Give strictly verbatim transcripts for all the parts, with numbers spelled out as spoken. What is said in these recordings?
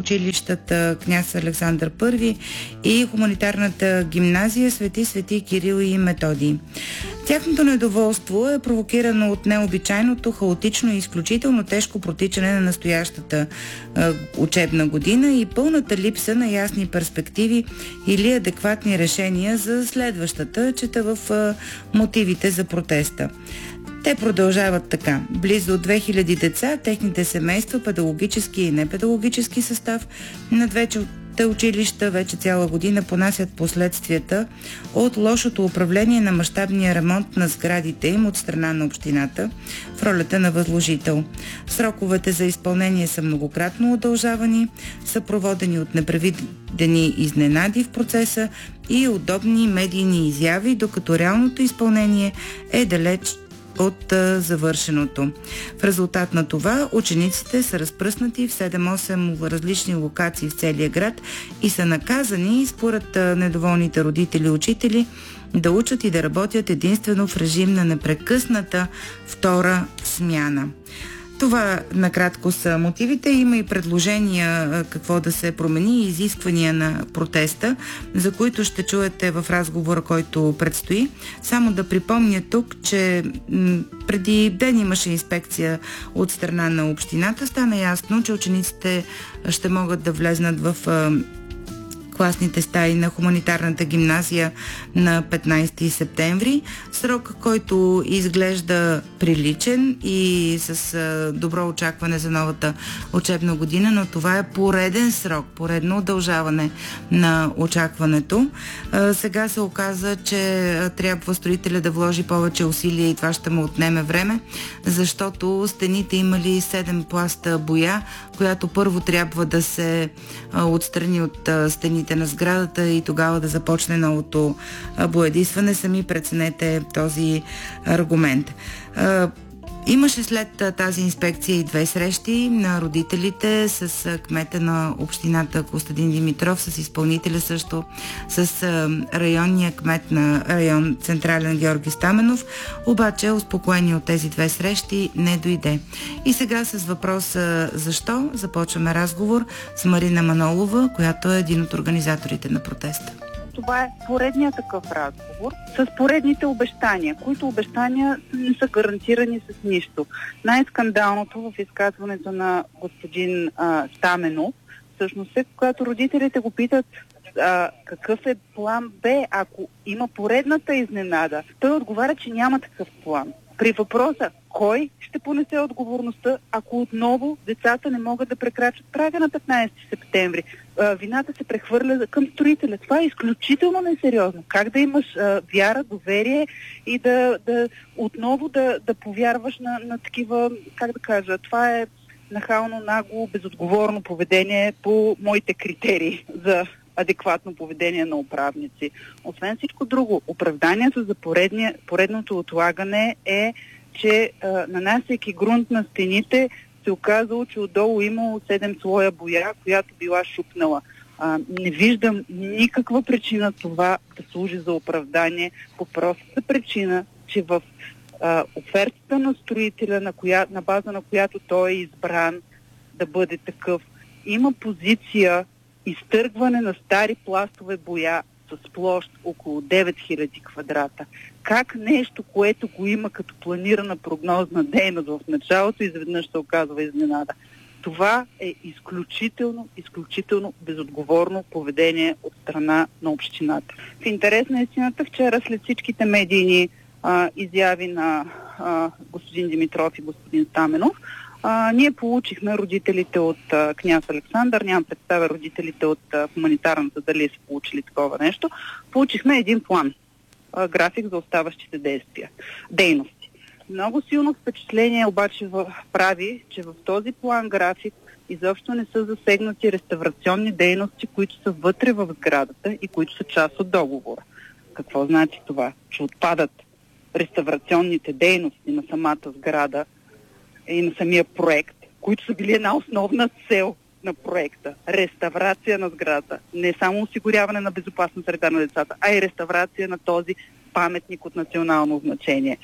училищата Княз Александър Първи и хуманитарната гимназия Свети Свети Кирил и Методий. Тяхното недоволство е провокирано от необичайното, хаотично и изключително тежко протичане на настоящата е, учебна година и пълната липса на ясни перспективи или адекватни решения за следващата, чета в е, мотивите за протеста. Те продължават така. Близо две хиляди деца, техните семейства, педагогически и непедагогически състав на двете училища вече цяла година понасят последствията от лошото управление на мащабния ремонт на сградите им от страна на общината в ролята на възложител. Сроковете за изпълнение са многократно удължавани, са проводени от непредвидени изненади в процеса и удобни медийни изяви, докато реалното изпълнение е далеч от а, завършеното. В резултат на това учениците са разпръснати в седем-осем различни локации в целия град и са наказани, според а, недоволните родители и учители, да учат и да работят единствено в режим на непрекъсната втора смяна. Това накратко са мотивите. Има и предложения какво да се промени и изисквания на протеста, за които ще чуете в разговора, който предстои. Само да припомня тук, че м- преди ден имаше инспекция от страна на общината. Стана ясно, че учениците ще могат да влезнат в класните стаи на хуманитарната гимназия на петнайсети септември. Срок, който изглежда приличен и с а, добро очакване за новата учебна година, но това е пореден срок, поредно удължаване на очакването. А, сега се оказа, че а, трябва строителя да вложи повече усилия и това ще му отнеме време, защото стените имали седем пласта боя, която първо трябва да се а, отстрани от а, стените на сградата и тогава да започне новото боядисване. Сами преценете този аргумент. Имаше след тази инспекция и две срещи на родителите с кмета на общината Костадин Димитров, с изпълнителя също, с районния кмет на район Централен Георги Стаменов, обаче успокоение от тези две срещи не дойде. И сега с въпроса защо започваме разговор с Марина Манолова, която е един от организаторите на протеста. Това е поредният такъв разговор с поредните обещания, които обещания не са гарантирани с нищо. Най-скандалното в изказването на господин а, Стаменов всъщност е, когато родителите го питат а, какъв е план Б, ако има поредната изненада. Той отговаря, че няма такъв план. При въпроса кой ще понесе отговорността, ако отново децата не могат да прекрачат прага на петнайсети септември. Вината се прехвърля към строителя. Това е изключително несериозно. Как да имаш а, вяра, доверие и да, да отново да, да повярваш на, на такива, как да кажа, това е нахално, нагло, безотговорно поведение по моите критерии за адекватно поведение на управници. Освен всичко друго, оправданието за поредния, поредното отлагане е, че а, нанасяйки грунт на стените, се оказало, че отдолу имало седем слоя боя, която била шупнала. А, не виждам никаква причина това да служи за оправдание, по простата причина, че в а, офертата на строителя, на, коя, на база на която той е избран да бъде такъв, има позиция изтъргване на стари пластове боя с площ около девет хиляди квадрата. Как нещо, което го има като планирана прогнозна дейност в началото, изведнъж се оказва изненада? Това е изключително, изключително безотговорно поведение от страна на общината. В интерес на истината, вчера след всичките медийни а, изяви на а, господин Димитров и господин Стаменов, А, ние получихме родителите от а, Княз Александър, нямам представя родителите от а, хуманитарната дали са получили такова нещо, получихме един план, а, график за оставащите действия, дейности. Много силно впечатление обаче в, прави, че в този план график изобщо не са засегнати реставрационни дейности, които са вътре в сградата и които са част от договора. Какво значи това? Че отпадат реставрационните дейности на самата сграда и на самия проект, които са били една основна цел на проекта. Реставрация на сградата. Не само осигуряване на безопасна среда на децата, а и реставрация на този паметник от национално значение.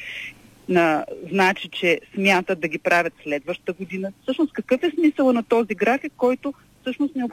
На, значи, че смятат да ги правят следващата година. Всъщност, какъв е смисъла на този график, който всъщност не